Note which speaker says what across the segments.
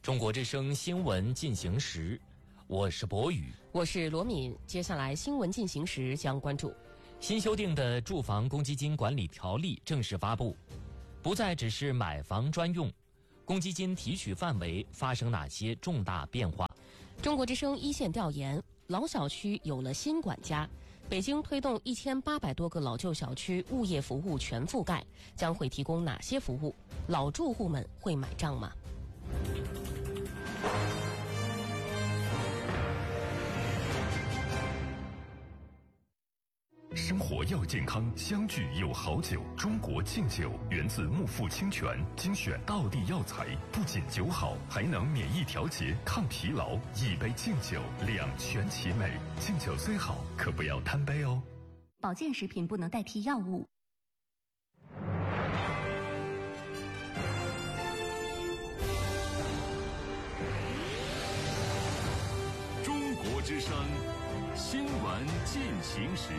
Speaker 1: 中国之声新闻进行时，我是博宇，
Speaker 2: 我是罗敏。接下来新闻进行时将关注
Speaker 1: 新修订的住房公积金管理条例正式发布，不再只是买房专用，公积金提取范围发生哪些重大变化？
Speaker 2: 中国之声一线调研，老小区有了新管家。北京推动1800多个老旧小区物业服务全覆盖，将会提供哪些服务？老住户们会买账吗？
Speaker 3: 生活要健康，相聚有好酒。中国敬酒源自木富清泉，精选道地药材，不仅酒好，还能免疫调节、抗疲劳。一杯敬酒，两全其美。敬酒虽好，可不要贪杯哦。
Speaker 4: 保健食品不能代替药物。
Speaker 3: 中国之声新闻进行时。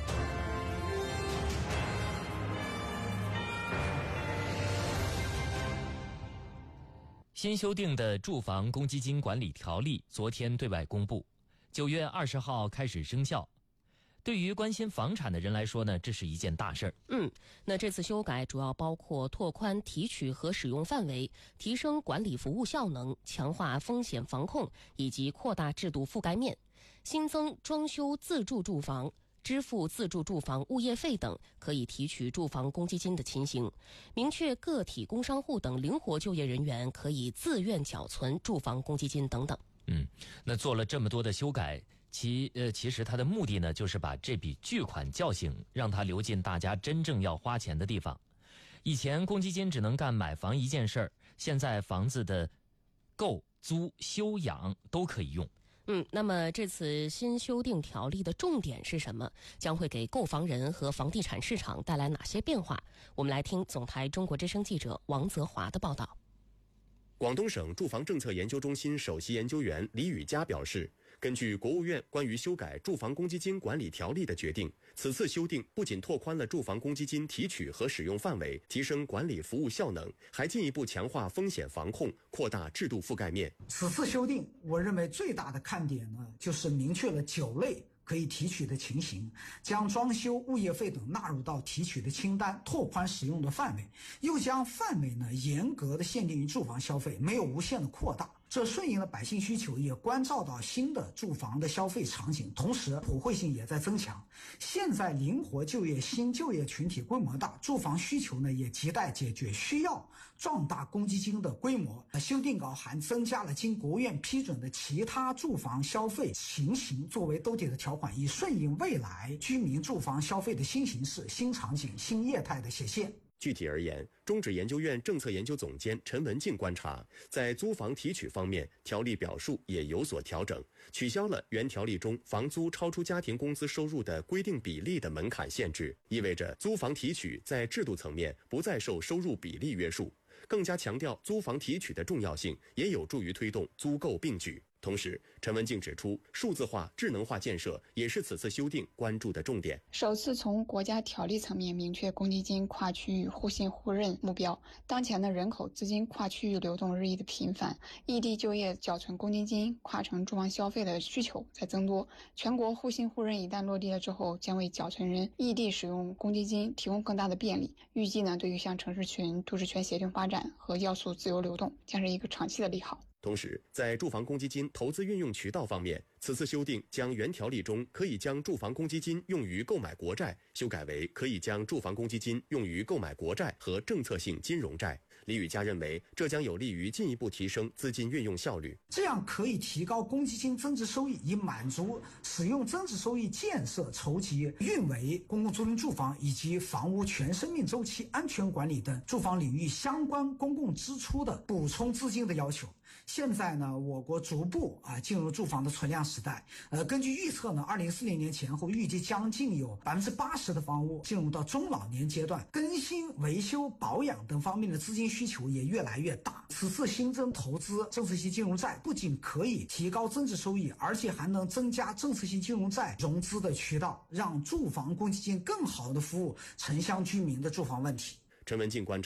Speaker 1: 新修订的住房公积金管理条例昨天对外公布，9月20号开始生效。对于关心房产的人来说呢，这是一件大事儿。
Speaker 2: 那这次修改主要包括拓宽提取和使用范围，提升管理服务效能，强化风险防控，以及扩大制度覆盖面。新增装修自住住房、支付自住住房物业费等可以提取住房公积金的情形，明确个体工商户等灵活就业人员可以自愿缴存住房公积金等等。
Speaker 1: 那做了这么多的修改，其实它的目的呢，就是把这笔巨款叫醒，让它流进大家真正要花钱的地方。以前公积金只能干买房一件事儿，现在房子的购、租、修、养都可以用。
Speaker 2: 那么这次新修订条例的重点是什么？将会给购房人和房地产市场带来哪些变化？我们来听总台中国之声记者王泽华的报道。
Speaker 5: 广东省住房政策研究中心首席研究员李宇佳表示，根据国务院关于修改住房公积金管理条例的决定，此次修订不仅拓宽了住房公积金提取和使用范围，提升管理服务效能，还进一步强化风险防控，扩大制度覆盖面。
Speaker 6: 此次修订，我认为最大的看点呢，就是明确了9类可以提取的情形，将装修、物业费等纳入到提取的清单，拓宽使用的范围，又将范围呢严格的限定于住房消费，没有无限的扩大。这顺应了百姓需求，也关照到新的住房的消费场景，同时普惠性也在增强。现在灵活就业、新就业群体规模大，住房需求呢也亟待解决，需要壮大公积金的规模。修订稿还增加了经国务院批准的其他住房消费情形作为兜底的条款，以顺应未来居民住房消费的新形势、新场景、新业态的显现。
Speaker 5: 具体而言，中指研究院政策研究总监陈文静观察，在租房提取方面，条例表述也有所调整，取消了原条例中房租超出家庭工资收入的规定比例的门槛限制，意味着租房提取在制度层面不再受收入比例约束，更加强调租房提取的重要性，也有助于推动租购并举。同时，陈文静指出，数字化、智能化建设也是此次修订关注的重点。
Speaker 7: 首次从国家条例层面明确公积金跨区域互信互认目标。当前的人口资金跨区域流动日益的频繁，异地就业缴存公积金、跨城住房消费的需求在增多。全国互信互认一旦落地了之后，将为缴存人异地使用公积金提供更大的便利。预计呢，对于像城市群、都市圈协同发展和要素自由流动，将是一个长期的利好。
Speaker 5: 同时，在住房公积金投资运用渠道方面，此次修订将原条例中可以将住房公积金用于购买国债修改为可以将住房公积金用于购买国债和政策性金融债。李宇佳认为，这将有利于进一步提升资金运用效率，
Speaker 6: 这样可以提高公积金增值收益，以满足使用增值收益建设、筹集、运维公共租赁住房以及房屋全生命周期安全管理等住房领域相关公共支出的补充资金的要求。现在呢，我国逐步进入住房的存量时代。根据预测呢，2040年前后预计将近有80%的房屋进入到中老年阶段，更新、维修、保养等方面的资金需求也越来越大。此次新增投资政策性金融债，不仅可以提高增值收益，而且还能增加政策性金融债融资的渠道，让住房公积金更好地服务城乡居民的住房问题。
Speaker 5: 陈文静观察，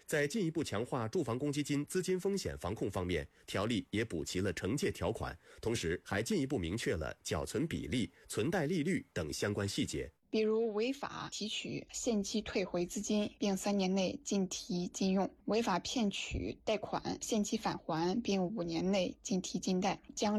Speaker 5: 在进一步强化住房公积金资金风险防控方面，条例也补齐了惩戒条款，同时还进一步明确了缴存比例、存贷利率等相关细节。
Speaker 7: 比如违法提取、限期退回资金，并3年内禁提禁用；违法骗取贷款、限期返还，并5年内禁提禁贷，将